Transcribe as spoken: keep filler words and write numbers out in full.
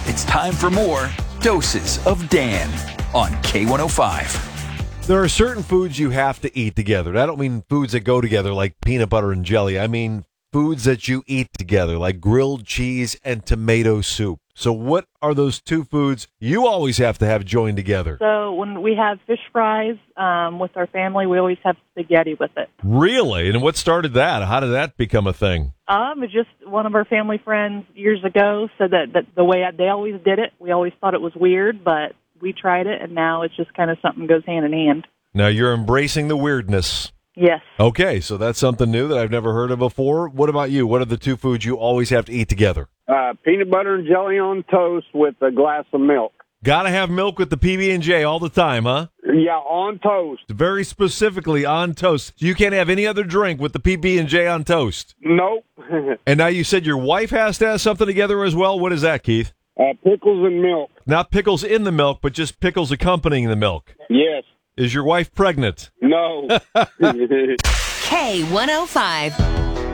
It's time for more Doses of Dan on K one oh five. There are certain foods you have to eat together. I don't mean foods that go together like peanut butter and jelly. I mean foods that you eat together like grilled cheese and tomato soup. So what are those two foods you always have to have joined together? So when we have fish fries um, with our family, we always have spaghetti with it. Really? And what started that? How did that become a thing? Um, it's just one of our family friends years ago said that, that the way I, they always did it, we always thought it was weird, but we tried it, and now it's just kind of something goes hand in hand. Now you're embracing the weirdness. Yes. Okay, so that's something new that I've never heard of before. What about you? What are the two foods you always have to eat together? Uh, peanut butter and jelly on toast with a glass of milk. Gotta have milk with the P B and J all the time, huh? Yeah, on toast. Very specifically on toast. You can't have any other drink with the P B and J on toast. Nope. And now you said your wife has to have something together as well. What is that, Keith? Uh, pickles and milk. Not pickles in the milk, but just pickles accompanying the milk. Yes. Is your wife pregnant? No. K one oh five.